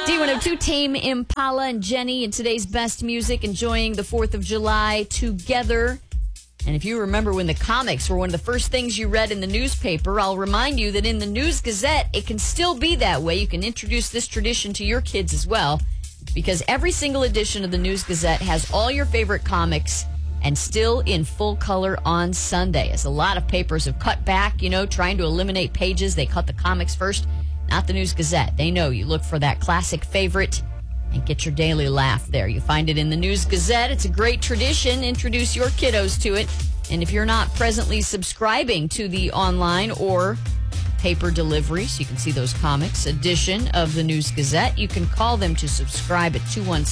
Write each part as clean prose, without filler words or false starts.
D102, Tame Impala and Jenny in today's best music, enjoying the 4th of July together. And if you remember when the comics were one of the first things you read in the newspaper, I'll remind you that in the News Gazette, it can still be that way. You can introduce this tradition to your kids as well, because every single edition of the News Gazette has all your favorite comics and still in full color on Sunday. As a lot of papers have cut back, trying to eliminate pages. They cut the comics first, not the News Gazette. They know you look for that classic favorite and get your daily laugh there. You find it in the News Gazette. It's a great tradition. Introduce your kiddos to it. And if you're not presently subscribing to the online or paper delivery, so you can see those comics edition of the News Gazette, you can call them to subscribe at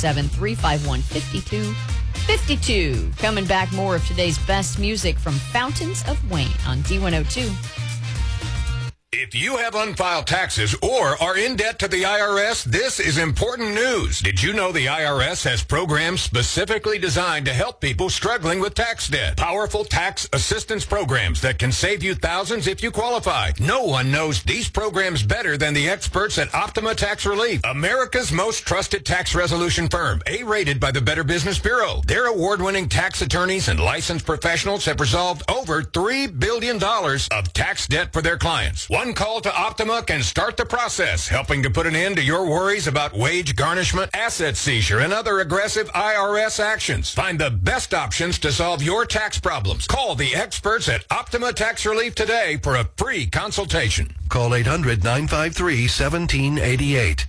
217-351-5252. Coming back, more of today's best music from Fountains of Wayne on D102. If you have unfiled taxes or are in debt to the IRS, this is important news. Did you know the IRS has programs specifically designed to help people struggling with tax debt? Powerful tax assistance programs that can save you thousands if you qualify. No one knows these programs better than the experts at Optima Tax Relief, America's most trusted tax resolution firm, A-rated by the Better Business Bureau. Their award-winning tax attorneys and licensed professionals have resolved over $3 billion of tax debt for their clients. One call to Optima can start the process, helping to put an end to your worries about wage garnishment, asset seizure, and other aggressive IRS actions. Find the best options to solve your tax problems. Call the experts at Optima Tax Relief today for a free consultation. Call 800-953-1788.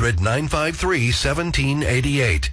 800-953-1788.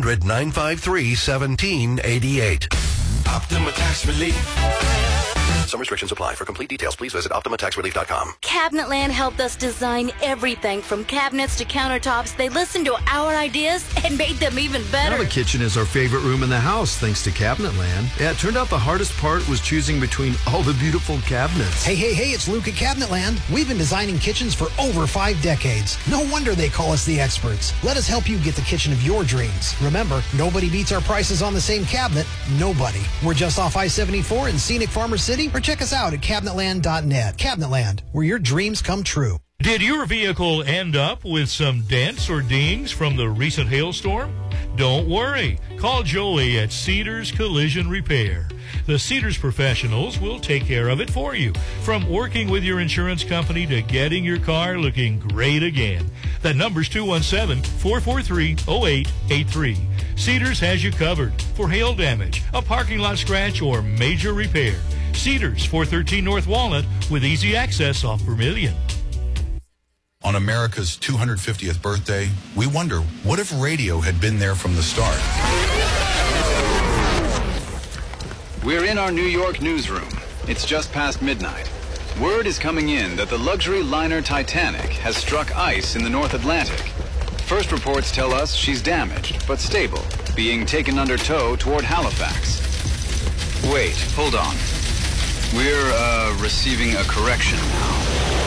800-953-1788. Optima Tax Relief. Some restrictions apply. For complete details, please visit OptimaTaxRelief.com. Cabinetland helped us design everything from cabinets to countertops. They listened to our ideas and made them even better. Now the kitchen is our favorite room in the house, thanks to Cabinetland. Yeah, it turned out the hardest part was choosing between all the beautiful cabinets. Hey, it's Luke at Cabinetland. We've been designing kitchens for over 5 decades. No wonder they call us the experts. Let us help you get the kitchen of your dreams. Remember, nobody beats our prices on the same cabinet. Nobody. We're just off I-74 in scenic Farmer City, or check us out at cabinetland.net. Cabinetland, where your dreams come true. Did your vehicle end up with some dents or dings from the recent hailstorm? Don't worry. Call Joey at Cedars Collision Repair. The Cedars professionals will take care of it for you, from working with your insurance company to getting your car looking great again. That number's 217-443-0883. Cedars has you covered for hail damage, a parking lot scratch, or major repair. Cedars, 413 North Walnut, with easy access off Vermilion. On America's 250th birthday, we wonder, what if radio had been there from the start? We're in our New York newsroom. It's just past midnight. Word is coming in that the luxury liner Titanic has struck ice in the North Atlantic. First reports tell us she's damaged, but stable, being taken under tow toward Halifax. Wait, hold on. We're, receiving a correction now.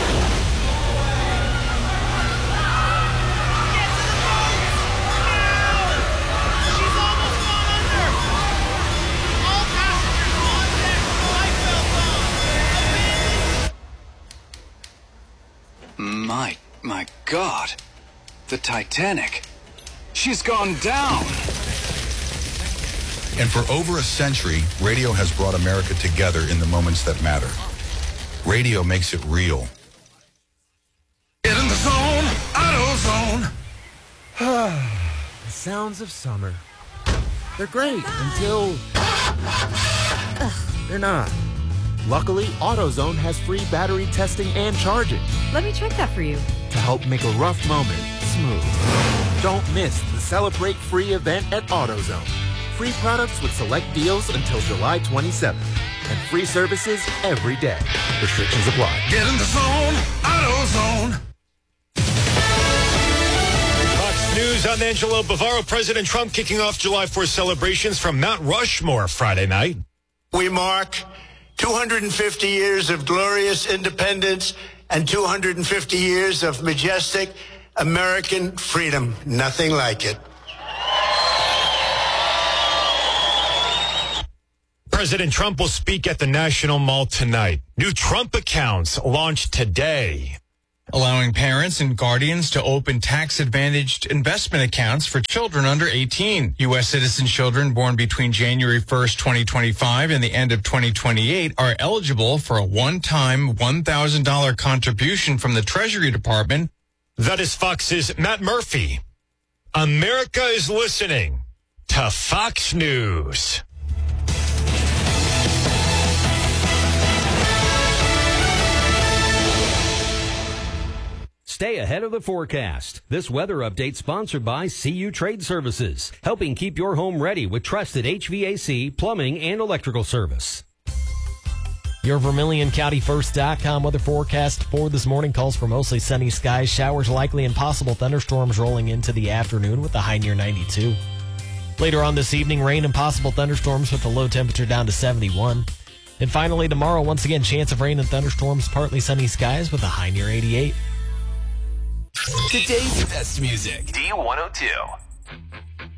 My God. The Titanic. She's gone down. And for over a century, radio has brought America together in the moments that matter. Radio makes it real. Get in the zone, AutoZone. The sounds of summer. They're great until they're not. Luckily, AutoZone has free battery testing and charging. Let me check that for you. To help make a rough moment smooth. Don't miss the Celebrate Free event at AutoZone. Free products with select deals until July 27th. And free services every day. Restrictions apply. Get in the zone, AutoZone. Fox News, I'm Angelo Bavaro. President Trump kicking off July 4th celebrations from Mount Rushmore Friday night. We mark 250 years of glorious independence and 250 years of majestic American freedom. Nothing like it. President Trump will speak at the National Mall tonight. New Trump accounts launched today. allowing parents and guardians to open tax-advantaged investment accounts for children under 18. U.S. citizen children born between January 1st, 2025 and the end of 2028 are eligible for a one-time $1,000 contribution from the Treasury Department. That is Fox's Matt Murphy. America is listening to Fox News. Stay ahead of the forecast. This weather update sponsored by CU Trade Services, helping keep your home ready with trusted HVAC, plumbing, and electrical service. Your VermilionCountyFirst.com weather forecast for this morning calls for mostly sunny skies, showers likely, and possible thunderstorms rolling into the afternoon with a high near 92. Later on this evening, rain and possible thunderstorms with the low temperature down to 71. And finally, tomorrow, once again, chance of rain and thunderstorms, partly sunny skies with a high near 88. Today's best music. D102.